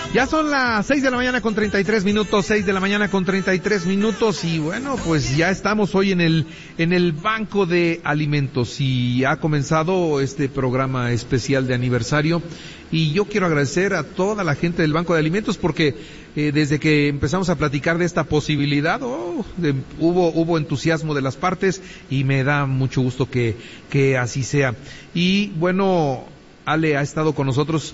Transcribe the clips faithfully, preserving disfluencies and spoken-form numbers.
Ya son las seis de la mañana con treinta y tres minutos, seis de la mañana con treinta y tres minutos y bueno, pues ya estamos hoy en el en el Banco de Alimentos y ha comenzado este programa especial de aniversario y yo quiero agradecer a toda la gente del Banco de Alimentos porque eh, desde que empezamos a platicar de esta posibilidad, oh, de, hubo hubo entusiasmo de las partes y me da mucho gusto que que así sea. Y bueno, Ale ha estado con nosotros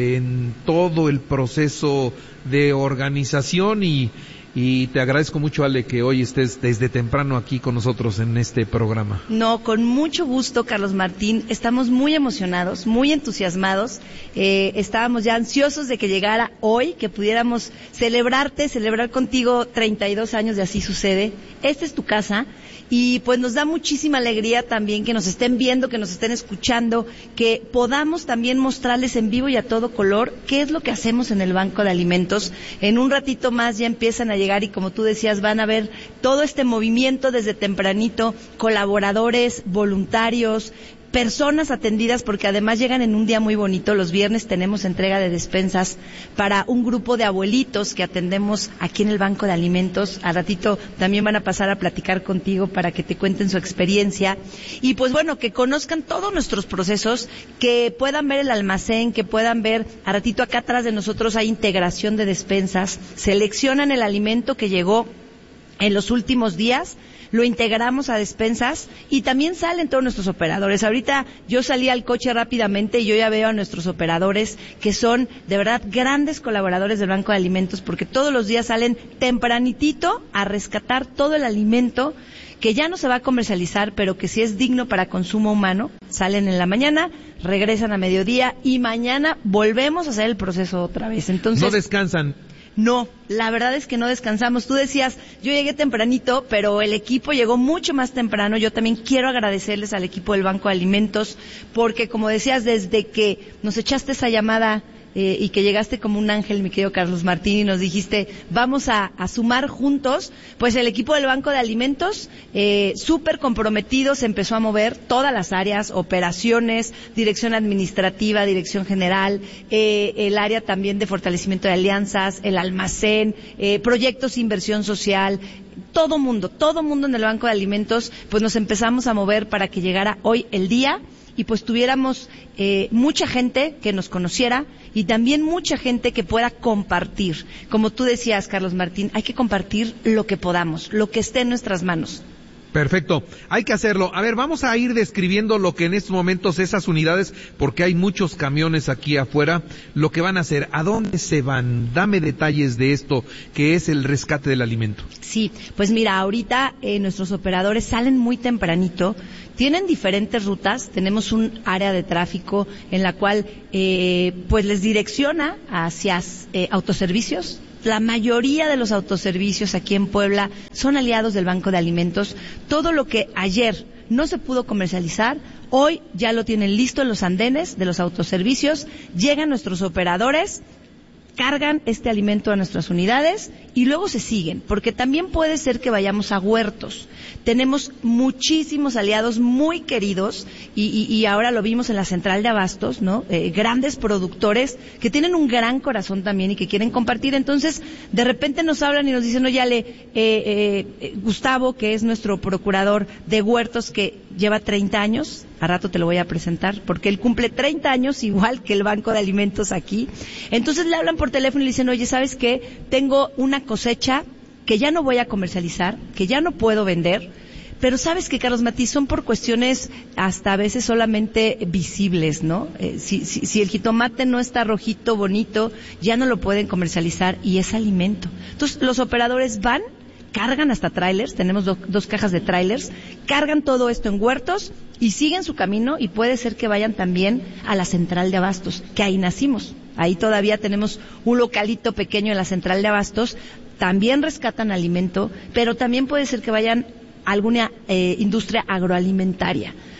en todo el proceso de organización y, y te agradezco mucho, Ale, que hoy estés desde temprano aquí con nosotros en este programa. No, con mucho gusto, Carlos Martín. Estamos muy emocionados, muy entusiasmados. Eh, estábamos ya ansiosos de que llegara hoy, que pudiéramos celebrarte, celebrar contigo treinta y dos años de Así Sucede. Esta es tu casa. Y pues nos da muchísima alegría también que nos estén viendo, que nos estén escuchando, que podamos también mostrarles en vivo y a todo color qué es lo que hacemos en el Banco de Alimentos. En un ratito más ya empiezan a llegar y como tú decías, van a ver todo este movimiento desde tempranito, colaboradores, voluntarios, personas atendidas, porque además llegan en un día muy bonito. Los viernes tenemos entrega de despensas para un grupo de abuelitos que atendemos aquí en el Banco de Alimentos. Al ratito también van a pasar a platicar contigo para que te cuenten su experiencia. Y pues bueno, que conozcan todos nuestros procesos, que puedan ver el almacén, que puedan ver, al ratito acá atrás de nosotros hay integración de despensas, seleccionan el alimento que llegó en los últimos días, lo integramos a despensas y también salen todos nuestros operadores. Ahorita yo salí al coche rápidamente y yo ya veo a nuestros operadores que son de verdad grandes colaboradores del Banco de Alimentos porque todos los días salen tempranitito a rescatar todo el alimento que ya no se va a comercializar, pero que sí es digno para consumo humano. Salen en la mañana, regresan a mediodía y mañana volvemos a hacer el proceso otra vez. Entonces, no descansan. No, la verdad es que no descansamos. Tú decías, yo llegué tempranito, pero el equipo llegó mucho más temprano. Yo también quiero agradecerles al equipo del Banco de Alimentos, porque como decías, desde que nos echaste esa llamada eh, y que llegaste como un ángel, mi querido Carlos Martín, y nos dijiste, vamos a, a sumar juntos, pues el equipo del Banco de Alimentos, eh, súper comprometido, se empezó a mover todas las áreas, operaciones, dirección administrativa, dirección general, eh, el área también de fortalecimiento de alianzas, el almacén, eh, proyectos de inversión social, todo mundo, todo mundo en el Banco de Alimentos, pues nos empezamos a mover para que llegara hoy el día y pues tuviéramos eh, mucha gente que nos conociera y también mucha gente que pueda compartir. Como tú decías, Carlos Martín, hay que compartir lo que podamos, lo que esté en nuestras manos. Perfecto, hay que hacerlo. A ver, vamos a ir describiendo lo que en estos momentos esas unidades, porque hay muchos camiones aquí afuera, lo que van a hacer, ¿a dónde se van? Dame detalles de esto, que es el rescate del alimento. Sí, pues mira, ahorita eh, nuestros operadores salen muy tempranito, tienen diferentes rutas, tenemos un área de tráfico en la cual eh, pues les direcciona hacia eh, autoservicios. La mayoría de los autoservicios aquí en Puebla son aliados del Banco de Alimentos. Todo lo que ayer no se pudo comercializar, hoy ya lo tienen listo en los andenes de los autoservicios. Llegan nuestros operadores, cargan este alimento a nuestras unidades y luego se siguen, porque también puede ser que vayamos a huertos. Tenemos muchísimos aliados muy queridos y, y, y ahora lo vimos en la central de abastos, ¿no? Eh, grandes productores que tienen un gran corazón también y que quieren compartir. Entonces, de repente nos hablan y nos dicen, oye, Ale, eh, eh, Gustavo, que es nuestro procurador de huertos, que lleva treinta años, a rato te lo voy a presentar, porque él cumple treinta años igual que el Banco de Alimentos aquí. Entonces le hablan por teléfono y le dicen, oye, ¿sabes qué? Tengo una cosecha que ya no voy a comercializar, que ya no puedo vender, pero sabes que, Carlos Matiz, son por cuestiones hasta a veces solamente visibles, ¿no? Eh, si, si, si el jitomate no está rojito, bonito, ya no lo pueden comercializar y es alimento. Entonces los operadores van, cargan hasta trailers, tenemos do, dos cajas de trailers, cargan todo esto en huertos y siguen su camino y puede ser que vayan también a la central de abastos, que ahí nacimos. Ahí todavía tenemos un localito pequeño en la central de abastos, también rescatan alimento, pero también puede ser que vayan a alguna eh, industria agroalimentaria.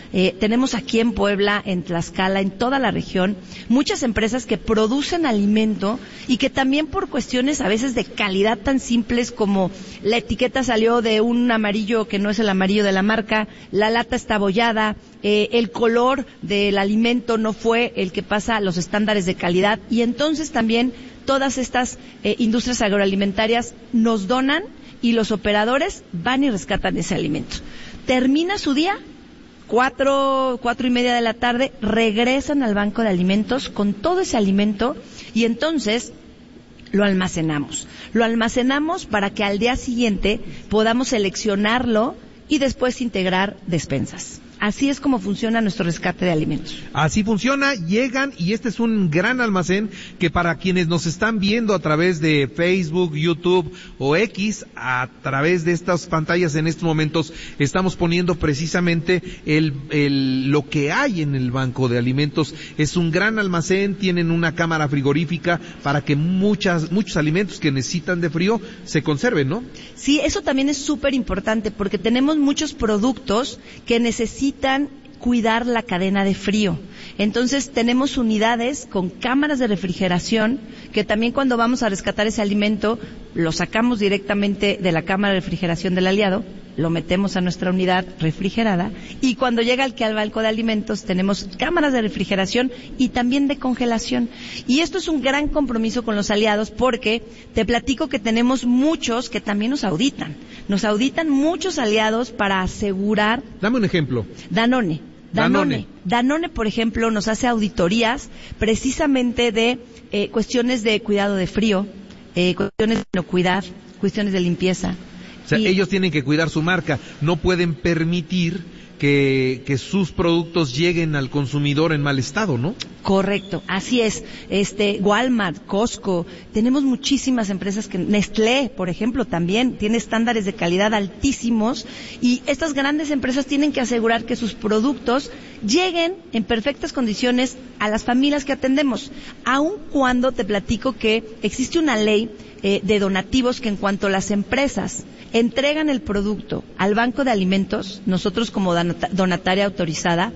Eh, tenemos aquí en Puebla, en Tlaxcala, en toda la región, muchas empresas que producen alimento y que también por cuestiones a veces de calidad tan simples como la etiqueta salió de un amarillo que no es el amarillo de la marca, la lata está abollada, eh, el color del alimento no fue el que pasa a los estándares de calidad, y entonces también todas estas eh, industrias agroalimentarias nos donan y los operadores van y rescatan ese alimento. Termina su día, cuatro, cuatro y media de la tarde, regresan al banco de alimentos con todo ese alimento y entonces lo almacenamos. Lo almacenamos para que al día siguiente podamos seleccionarlo y después integrar despensas. Así es como funciona nuestro rescate de alimentos. Así funciona, llegan y este es un gran almacén que para quienes nos están viendo a través de Facebook, YouTube o X, a través de estas pantallas en estos momentos, estamos poniendo precisamente el, el, lo que hay en el banco de alimentos. Es un gran almacén, tienen una cámara frigorífica para que muchas, muchos alimentos que necesitan de frío se conserven, ¿no? Sí, eso también es súper importante porque tenemos muchos productos que necesitan necesitan cuidar la cadena de frío. Entonces tenemos unidades con cámaras de refrigeración que también cuando vamos a rescatar ese alimento lo sacamos directamente de la cámara de refrigeración del aliado, lo metemos a nuestra unidad refrigerada y cuando llega aquí al banco de alimentos tenemos cámaras de refrigeración y también de congelación. Y esto es un gran compromiso con los aliados porque te platico que tenemos muchos que también nos auditan. Nos auditan muchos aliados para asegurar. Dame un ejemplo. Danone. Danone. Danone, Danone, por ejemplo, nos hace auditorías precisamente de eh, cuestiones de cuidado de frío, eh, cuestiones de inocuidad, cuestiones de limpieza. O sea, y ellos tienen que cuidar su marca, no pueden permitir que, que sus productos lleguen al consumidor en mal estado, ¿no? Correcto, así es. Este, Walmart, Costco, tenemos muchísimas empresas que, Nestlé, por ejemplo, también tiene estándares de calidad altísimos y estas grandes empresas tienen que asegurar que sus productos lleguen en perfectas condiciones a las familias que atendemos, aun cuando te platico que existe una ley eh, de donativos que en cuanto las empresas entregan el producto al banco de alimentos, nosotros como donataria autorizada,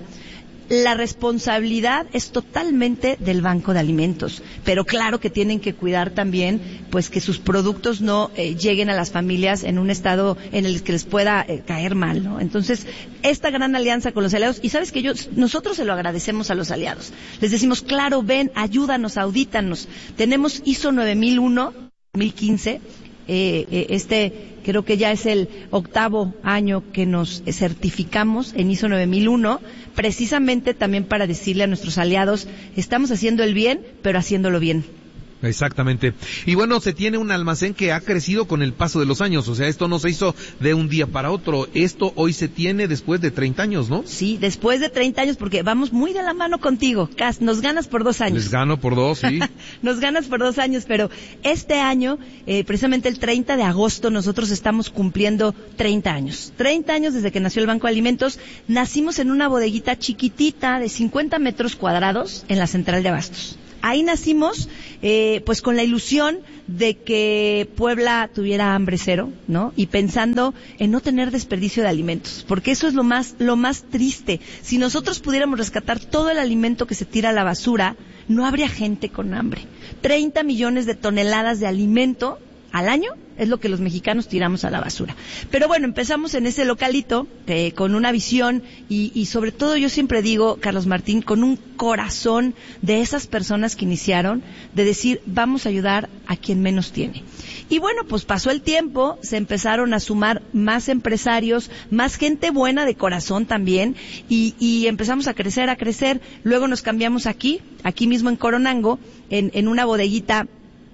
la responsabilidad es totalmente del banco de alimentos, pero claro que tienen que cuidar también pues que sus productos no eh, lleguen a las familias en un estado en el que les pueda eh, caer mal, ¿no? Entonces, esta gran alianza con los aliados, y sabes que yo, nosotros se lo agradecemos a los aliados, les decimos, claro, ven, ayúdanos, audítanos, tenemos I S O nueve mil uno, dos mil quince, eh, eh, este creo que ya es el octavo año que nos certificamos en I S O nueve mil uno, precisamente también para decirle a nuestros aliados, estamos haciendo el bien, pero haciéndolo bien. Exactamente. Y bueno, se tiene un almacén que ha crecido con el paso de los años, o sea, esto no se hizo de un día para otro, esto hoy se tiene después de treinta años, ¿no? Sí, después de treinta años, porque vamos muy de la mano contigo, Cas, nos ganas por dos años. Les gano por dos, sí. Nos ganas por dos años, pero este año, eh, precisamente el treinta de agosto, nosotros estamos cumpliendo treinta años. treinta años desde que nació el Banco de Alimentos, nacimos en una bodeguita chiquitita de cincuenta metros cuadrados en la central de abastos. Ahí nacimos, eh, pues con la ilusión de que Puebla tuviera hambre cero, ¿no? Y pensando en no tener desperdicio de alimentos, porque eso es lo más, lo más triste. Si nosotros pudiéramos rescatar todo el alimento que se tira a la basura, no habría gente con hambre. treinta millones de toneladas de alimento al año es lo que los mexicanos tiramos a la basura. Pero bueno, empezamos en ese localito eh, con una visión y, y sobre todo yo siempre digo, Carlos Martín, con un corazón de esas personas que iniciaron, de decir, vamos a ayudar a quien menos tiene. Y bueno, pues pasó el tiempo, se empezaron a sumar más empresarios, más gente buena de corazón también, y, y empezamos a crecer, a crecer. Luego nos cambiamos aquí, aquí mismo en Coronango, en, en una bodeguita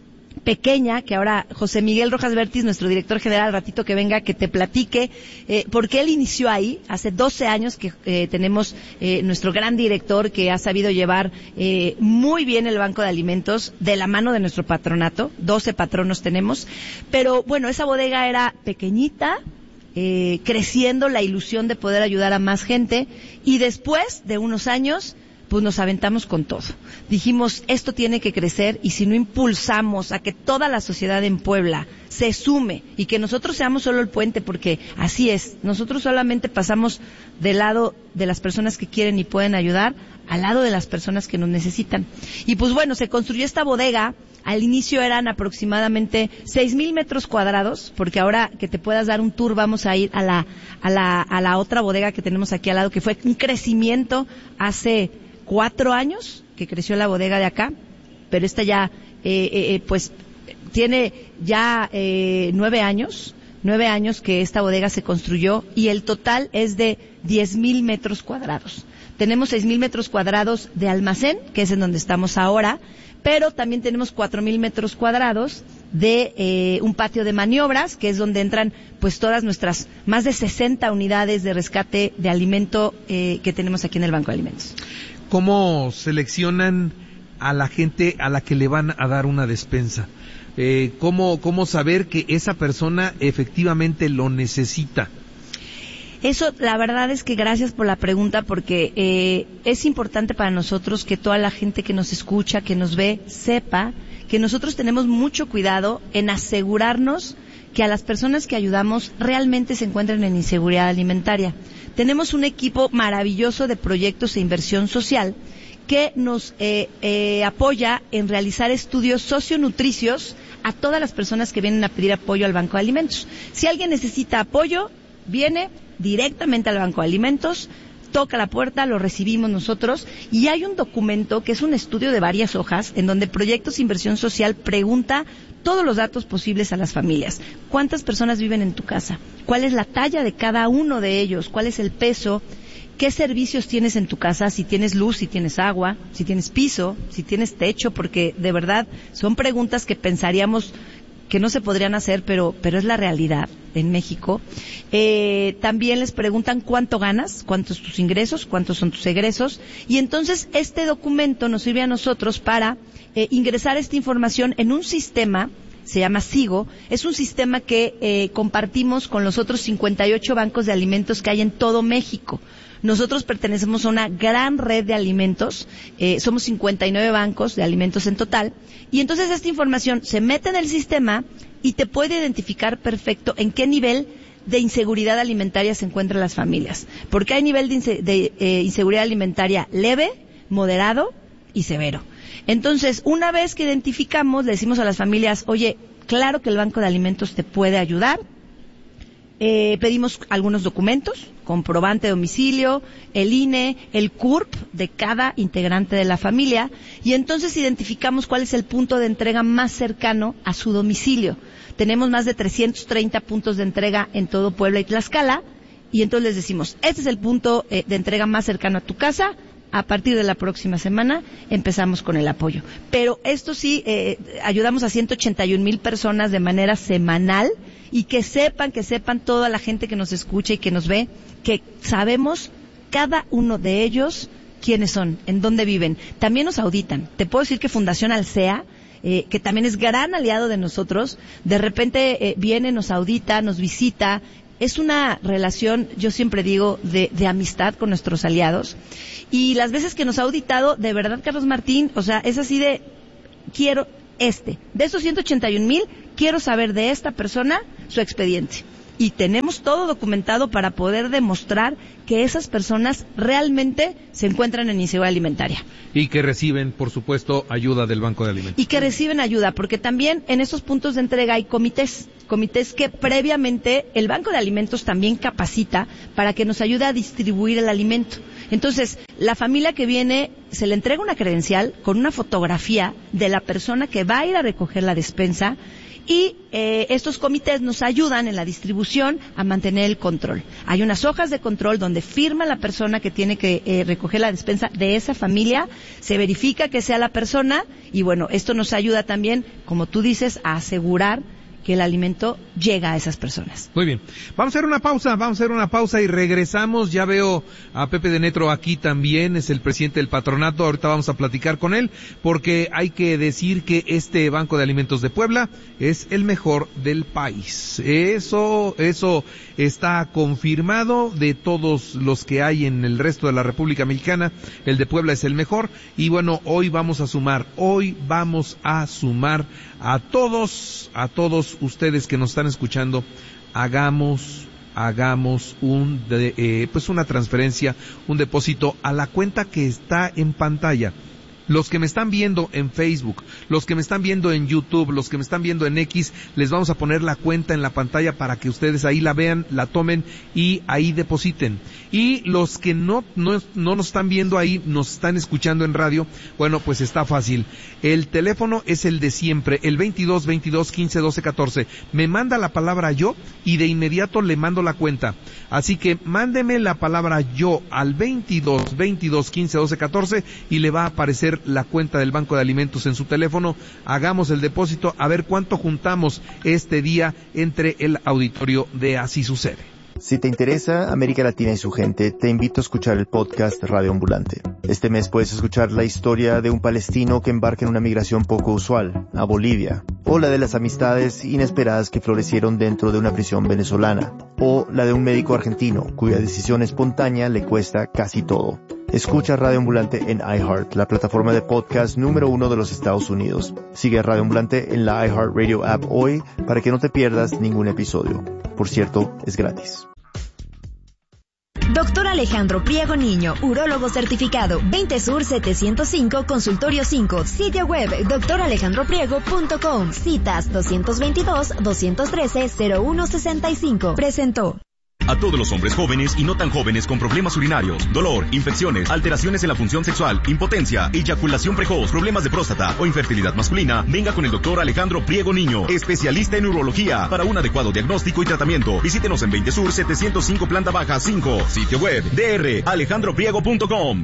pequeña, que ahora José Miguel Rojas Bertis, nuestro director general, al ratito que venga, que te platique, eh, porque él inició ahí, hace doce años que eh, tenemos eh, nuestro gran director que ha sabido llevar eh, muy bien el Banco de Alimentos de la mano de nuestro patronato, doce patronos tenemos, pero bueno, esa bodega era pequeñita, eh, creciendo la ilusión de poder ayudar a más gente, y después de unos años, pues nos aventamos con todo. Dijimos, esto tiene que crecer, y si no impulsamos a que toda la sociedad en Puebla se sume y que nosotros seamos solo el puente, porque así es, nosotros solamente pasamos del lado de las personas que quieren y pueden ayudar al lado de las personas que nos necesitan. Y pues bueno, se construyó esta bodega. Al inicio eran aproximadamente seis mil metros cuadrados, porque ahora que te puedas dar un tour vamos a ir a la, a la, a la otra bodega que tenemos aquí al lado, que fue un crecimiento hace cuatro años que creció la bodega de acá, pero esta ya, eh, eh, pues, tiene ya eh, nueve años, nueve años que esta bodega se construyó, y el total es de diez mil metros cuadrados. Tenemos seis mil metros cuadrados de almacén, que es en donde estamos ahora, pero también tenemos cuatro mil metros cuadrados de eh, un patio de maniobras, que es donde entran pues todas nuestras más de sesenta unidades de rescate de alimento eh, que tenemos aquí en el Banco de Alimentos. ¿Cómo seleccionan a la gente a la que le van a dar una despensa? Eh, ¿cómo, cómo saber que esa persona efectivamente lo necesita? Eso, la verdad es que gracias por la pregunta, porque eh, es importante para nosotros que toda la gente que nos escucha, que nos ve, sepa que nosotros tenemos mucho cuidado en asegurarnos que a las personas que ayudamos realmente se encuentren en inseguridad alimentaria. Tenemos un equipo maravilloso de proyectos e inversión social que nos eh, eh, apoya en realizar estudios socionutricios a todas las personas que vienen a pedir apoyo al Banco de Alimentos. Si alguien necesita apoyo, viene directamente al Banco de Alimentos, toca la puerta, lo recibimos nosotros, y hay un documento que es un estudio de varias hojas en donde Proyectos de Inversión Social pregunta todos los datos posibles a las familias. ¿Cuántas personas viven en tu casa? ¿Cuál es la talla de cada uno de ellos? ¿Cuál es el peso? ¿Qué servicios tienes en tu casa? Si tienes luz, si tienes agua, si tienes piso, si tienes techo, porque de verdad son preguntas que pensaríamos que no se podrían hacer, pero pero es la realidad en México. Eh, también les preguntan cuánto ganas, cuántos son tus ingresos, cuántos son tus egresos, y entonces este documento nos sirve a nosotros para eh, ingresar esta información en un sistema, se llama SIGO, es un sistema que eh, compartimos con los otros cincuenta y ocho bancos de alimentos que hay en todo México. Nosotros pertenecemos a una gran red de alimentos, eh, somos cincuenta y nueve bancos de alimentos en total, y entonces esta información se mete en el sistema y te puede identificar perfecto en qué nivel de inseguridad alimentaria se encuentran las familias, porque hay nivel de, inse- de eh, inseguridad alimentaria leve, moderado y severo. Entonces, una vez que identificamos, le decimos a las familias, oye, claro que el Banco de Alimentos te puede ayudar. Eh, pedimos algunos documentos, comprobante de domicilio, el I N E, el C U R P de cada integrante de la familia, y entonces identificamos cuál es el punto de entrega más cercano a su domicilio. Tenemos más de trescientos treinta puntos de entrega en todo Puebla y Tlaxcala, y entonces les decimos, este es el punto eh, de entrega más cercano a tu casa. A partir de la próxima semana empezamos con el apoyo. Pero esto sí, eh, ayudamos a ciento ochenta y un mil personas de manera semanal, y que sepan, que sepan toda la gente que nos escucha y que nos ve, que sabemos cada uno de ellos quiénes son, en dónde viven. También nos auditan. Te puedo decir que Fundación Alsea, eh, que también es gran aliado de nosotros, de repente eh, viene, nos audita, nos visita. Es una relación, yo siempre digo, de, de amistad con nuestros aliados. Y las veces que nos ha auditado, de verdad, Carlos Martín, o sea, es así de, quiero este. De esos ciento ochenta y un mil, quiero saber de esta persona su expediente. Y tenemos todo documentado para poder demostrar que esas personas realmente se encuentran en inseguridad alimentaria. Y que reciben, por supuesto, ayuda del Banco de Alimentos. Y que reciben ayuda, porque también en esos puntos de entrega hay comités, comités que previamente el Banco de Alimentos también capacita para que nos ayude a distribuir el alimento. Entonces, la familia que viene, se le entrega una credencial con una fotografía de la persona que va a ir a recoger la despensa, y eh, estos comités nos ayudan en la distribución a mantener el control. Hay unas hojas de control donde firma la persona que tiene que eh, recoger la despensa de esa familia, se verifica que sea la persona, y bueno, esto nos ayuda también, como tú dices, a asegurar que el alimento llega a esas personas. Muy bien. Vamos a hacer una pausa, vamos a hacer una pausa y regresamos. Ya veo a Pepe Denetro aquí también, es el presidente del patronato. Ahorita vamos a platicar con él porque hay que decir que este Banco de Alimentos de Puebla es el mejor del país. Eso, eso está confirmado de todos los que hay en el resto de la República Mexicana. El de Puebla es el mejor. Y bueno, hoy vamos a sumar, hoy vamos a sumar a todos, a todos ustedes que nos están escuchando, hagamos, hagamos un, de, eh, pues una transferencia, un depósito a la cuenta que está en pantalla. Los que me están viendo en Facebook, los que me están viendo en YouTube, los que me están viendo en X, les vamos a poner la cuenta en la pantalla para que ustedes ahí la vean, la tomen y ahí depositen. Y los que no, no, no nos están viendo ahí, nos están escuchando en radio, bueno, pues está fácil. El teléfono es el de siempre, el veintidós, veintidós, quince, doce, catorce. Me manda la palabra yo y de inmediato le mando la cuenta. Así que mándeme la palabra yo al veintidós, veintidós, quince, doce, catorce y le va a aparecer la cuenta del Banco de Alimentos en su teléfono. Hagamos el depósito a ver cuánto juntamos este día entre el auditorio de Así Sucede. Si te interesa América Latina y su gente, te invito a escuchar el podcast Radio Ambulante. Este mes puedes escuchar la historia de un palestino que embarca en una migración poco usual, a Bolivia, o la de las amistades inesperadas que florecieron dentro de una prisión venezolana, o la de un médico argentino cuya decisión espontánea le cuesta casi todo. Escucha Radio Ambulante en iHeart, la plataforma de podcast número uno de los Estados Unidos. Sigue a Radio Ambulante en la iHeartRadio app hoy para que no te pierdas ningún episodio. Por cierto, es gratis. Doctor Alejandro Priego Niño, urólogo certificado, veinte Sur setecientos cinco, Consultorio cinco, sitio web doctor alejandro priego punto com, citas dos veintidós, dos trece, cero uno sesenta y cinco. Presentó. A todos los hombres jóvenes y no tan jóvenes con problemas urinarios, dolor, infecciones, alteraciones en la función sexual, impotencia, eyaculación precoz, problemas de próstata o infertilidad masculina, venga con el doctor Alejandro Priego Niño, especialista en urología, para un adecuado diagnóstico y tratamiento. Visítenos en veinte Sur setecientos cinco, planta baja cinco, sitio web d r alejandro priego punto com.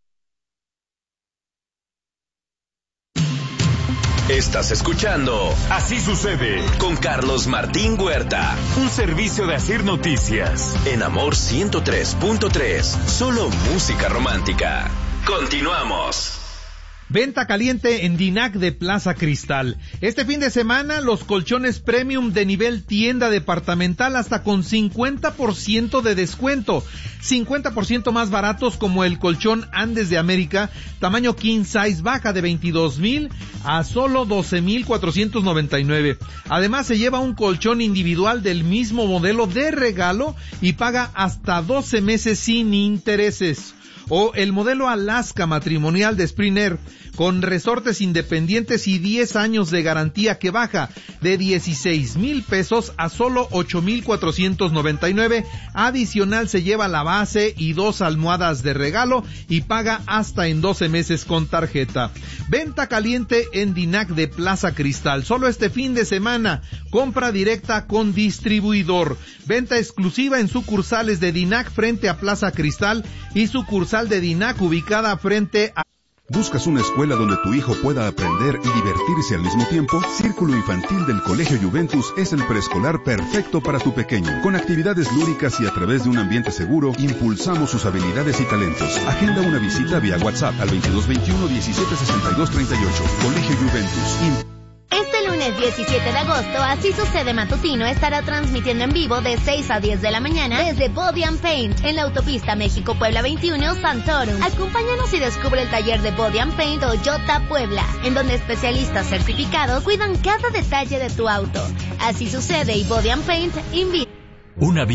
Estás escuchando Así Sucede con Carlos Martín Huerta. Un servicio de Asir Noticias en Amor ciento tres punto tres. Solo música romántica. Continuamos. Venta caliente en Dinac de Plaza Cristal. Este fin de semana, los colchones premium de nivel tienda departamental hasta con cincuenta por ciento de descuento. cincuenta por ciento más baratos como el colchón Andes de América, tamaño king size, baja de veintidós mil a solo doce mil cuatrocientos noventa y nueve. Además, se lleva un colchón individual del mismo modelo de regalo y paga hasta doce meses sin intereses. O el modelo Alaska matrimonial de Springer con resortes independientes y diez años de garantía que baja de dieciséis mil pesos a solo ocho mil cuatrocientos noventa y nueve. Adicional se lleva la base y dos almohadas de regalo y paga hasta en doce meses con tarjeta. Venta caliente en Dinac de Plaza Cristal. Solo este fin de semana. Compra directa con distribuidor. Venta exclusiva en sucursales de Dinac frente a Plaza Cristal y sucursal de Dinac ubicada frente a... ¿Buscas una escuela donde tu hijo pueda aprender y divertirse al mismo tiempo? Círculo Infantil del Colegio Juventus es el preescolar perfecto para tu pequeño. Con actividades lúdicas y a través de un ambiente seguro, impulsamos sus habilidades y talentos. Agenda una visita vía WhatsApp al veintidós veintiuno, diecisiete sesenta y dos treinta y ocho. Colegio Juventus. Este lunes diecisiete de agosto, Así Sucede Matutino estará transmitiendo en vivo de seis a diez de la mañana desde Body and Paint en la autopista México-Puebla veintiuno Santorum. Acompáñanos y descubre el taller de Body and Paint Toyota Puebla, en donde especialistas certificados cuidan cada detalle de tu auto. Así Sucede y Body and Paint invitan. Una